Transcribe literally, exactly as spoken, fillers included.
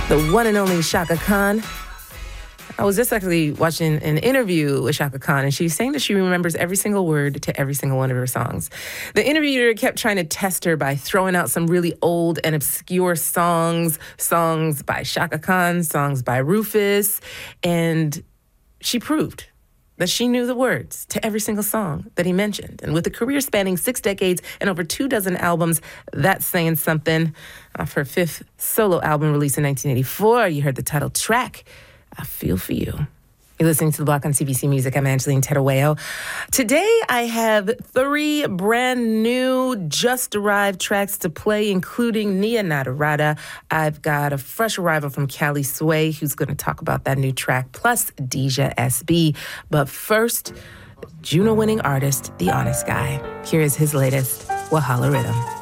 the one and only Chaka Khan. I was just actually watching an interview with Chaka Khan, and she's saying that she remembers every single word to every single one of her songs. The interviewer kept trying to test her by throwing out some really old and obscure songs, songs by Chaka Khan, songs by Rufus, and she proved that she knew the words to every single song that he mentioned. And with a career spanning six decades and over two dozen albums, that's saying something. Off her fifth solo album released in nineteen eighty-four, you heard the title track, I Feel For You. You're listening to The Block on C B C Music. I'm Angeline Terueo. Today, I have three brand new, just-arrived tracks to play, including Nia Nadarada. I've got a fresh arrival from Cali Sway, who's going to talk about that new track, plus Deja S B. But first, Juno-winning artist, The Honest Guy. Here is his latest, Wahala Rhythm.